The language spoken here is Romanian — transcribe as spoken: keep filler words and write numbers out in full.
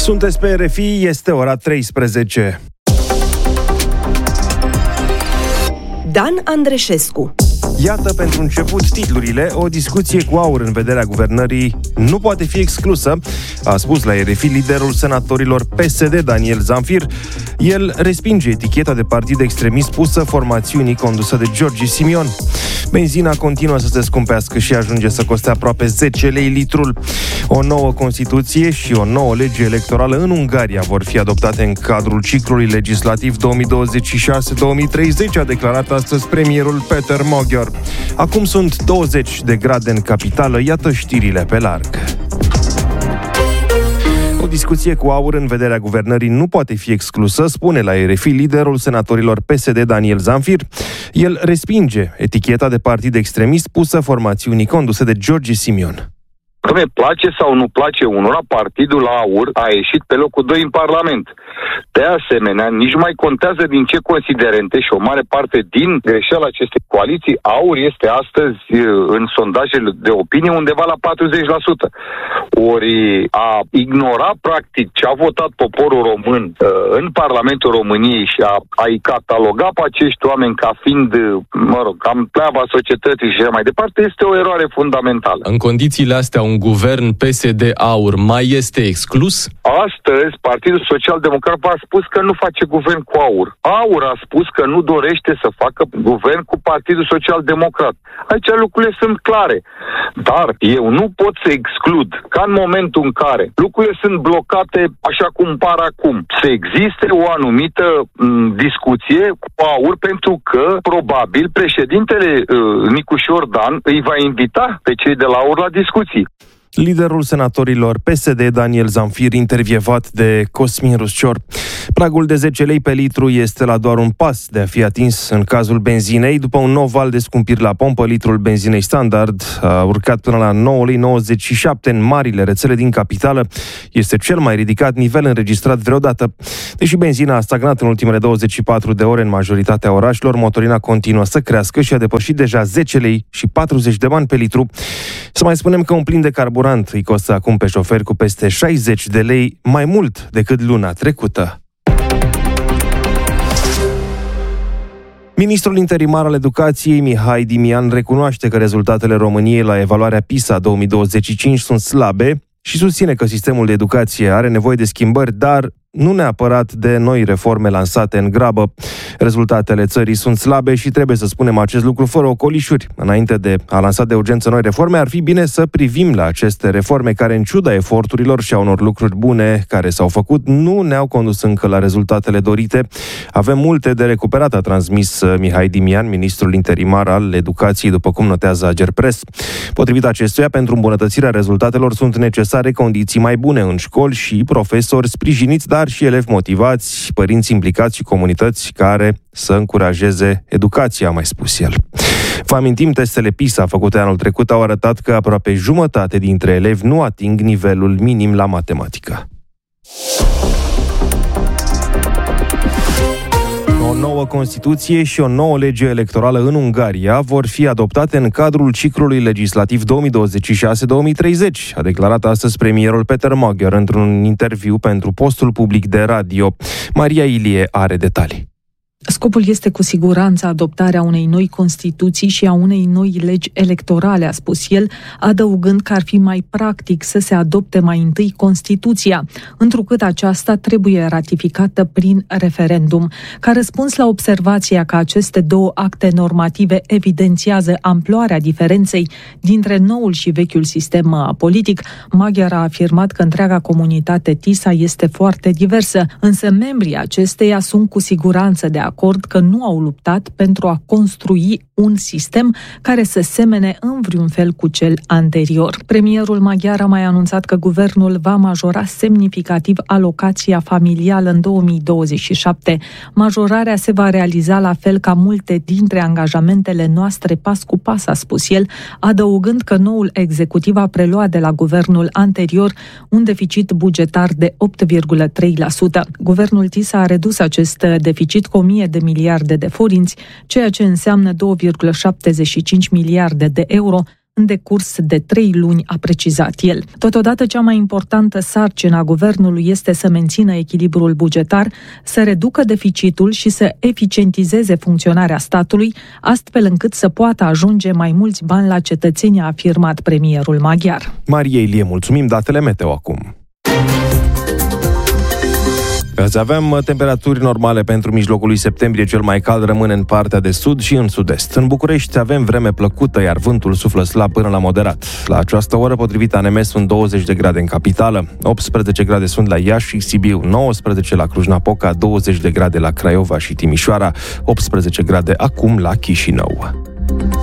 Sunteți pe R F I, este ora treisprezece. Dan Andreșescu. Iată pentru început titlurile. O discuție cu aur în vederea guvernării nu poate fi exclusă, a spus la R F I liderul senatorilor P S D, Daniel Zamfir. El respinge eticheta de partid extremist pusă formațiunii condusă de George Simion. Benzina continuă să se scumpească și ajunge să coste aproape zece lei litrul. O nouă Constituție și o nouă lege electorală în Ungaria vor fi adoptate în cadrul ciclului legislativ două mii douăzeci și șase două mii treizeci, a declarat astăzi premierul Peter Magyar. Acum sunt douăzeci de grade în capitală, iată știrile pe larg. O discuție cu aur în vederea guvernării nu poate fi exclusă, spune la R F I liderul senatorilor P S D, Daniel Zamfir. El respinge eticheta de partid extremist pusă formațiunii conduse de George Simion. Că place sau nu place unora, partidul AUR a ieșit pe locul doi în Parlament. De asemenea, nici mai contează din ce considerente și o mare parte din greșeala acestei coaliții, AUR este astăzi în sondajele de opinie undeva la patruzeci la sută. Ori a ignora practic ce a votat poporul român în Parlamentul României și a, a-i cataloga pe acești oameni ca fiind, mă rog, cam pleava societății și așa mai departe, este o eroare fundamentală. În condițiile astea, un guvern P S D-AUR mai este exclus? Astăzi, Partidul Social-Democrat a spus că nu face guvern cu AUR. AUR a spus că nu dorește să facă guvern cu Partidul Social-Democrat. Aici lucrurile sunt clare. Dar eu nu pot să exclud ca în momentul în care lucrurile sunt blocate așa cum par acum, să existe o anumită m- discuție cu AUR, pentru că probabil președintele uh, Nicușor Dan îi va invita pe cei de la AUR la discuții. Liderul senatorilor P S D, Daniel Zamfir, intervievat de Cosmin Ruscior. Pragul de zece lei pe litru este la doar un pas de a fi atins în cazul benzinei. După un nou val de scumpiri la pompă, litrul benzinei standard a urcat până la nouă lei nouăzeci și șapte în marile rețele din capitală. Este cel mai ridicat nivel înregistrat vreodată. Deși benzina a stagnat în ultimele douăzeci și patru de ore în majoritatea orașelor, motorina continuă să crească și a depășit deja zece lei și patruzeci de bani pe litru. Să mai spunem că un plin de carburant îi costă acum pe șoferi cu peste șaizeci de lei mai mult decât luna trecută. Ministrul interimar al Educației, Mihai Dimian, recunoaște că rezultatele României la evaluarea PISA două mii douăzeci și cinci sunt slabe și susține că sistemul de educație are nevoie de schimbări, dar nu neapărat de noi reforme lansate în grabă. Rezultatele țării sunt slabe și trebuie să spunem acest lucru fără ocolișuri. Înainte de a lansa de urgență noi reforme, ar fi bine să privim la aceste reforme care, în ciuda eforturilor și a unor lucruri bune care s-au făcut, nu ne-au condus încă la rezultatele dorite. Avem multe de recuperat, a transmis Mihai Dimian, ministrul interimar al Educației, după cum notează Agerpres. Potrivit acestuia, pentru îmbunătățirea rezultatelor sunt necesare condiții mai bune în școli și profesori sprijiniți, dar și elevi motivați, părinți implicați și comunități care să încurajeze educația, a mai spus el. Vă amintim, testele PISA făcute anul trecut au arătat că aproape jumătate dintre elevi nu ating nivelul minim la matematică. O nouă Constituție și o nouă lege electorală în Ungaria vor fi adoptate în cadrul ciclului legislativ două mii douăzeci și șase două mii treizeci, a declarat astăzi premierul Peter Magyar într-un interviu pentru postul public de radio. Maria Ilie are detalii. Scopul este cu siguranță adoptarea unei noi Constituții și a unei noi legi electorale, a spus el, adăugând că ar fi mai practic să se adopte mai întâi Constituția, întrucât aceasta trebuie ratificată prin referendum. Ca răspuns la observația că aceste două acte normative evidențiază amploarea diferenței dintre noul și vechiul sistem politic, Magyar a afirmat că întreaga comunitate TISA este foarte diversă, însă membrii acesteia sunt cu siguranță de acord că nu au luptat pentru a construi un sistem care să semene în vreun fel cu cel anterior. Premierul maghiar a mai anunțat că guvernul va majora semnificativ alocația familială în două mii douăzeci și șapte. Majorarea se va realiza la fel ca multe dintre angajamentele noastre pas cu pas, a spus el, adăugând că noul executiv a preluat de la guvernul anterior un deficit bugetar de opt virgulă trei la sută. Guvernul TISA a redus acest deficit cu o mie de miliarde de forinți, ceea ce înseamnă două virgulă șaptezeci și cinci miliarde de euro, în decurs de trei luni, a precizat el. Totodată, cea mai importantă sarcină a guvernului este să mențină echilibrul bugetar, să reducă deficitul și să eficientizeze funcționarea statului, astfel încât să poată ajunge mai mulți bani la cetățeni, a afirmat premierul maghiar. Maria Ilie, mulțumim. Datele meteo acum. Azi avem temperaturi normale pentru mijlocul lui septembrie, cel mai cald rămâne în partea de sud și în sud-est. În București avem vreme plăcută, iar vântul suflă slab până la moderat. La această oră, potrivit A N M, sunt douăzeci de grade în capitală, optsprezece grade sunt la Iași și Sibiu, nouăsprezece la Cluj-Napoca, douăzeci de grade la Craiova și Timișoara, optsprezece grade acum la Chișinău.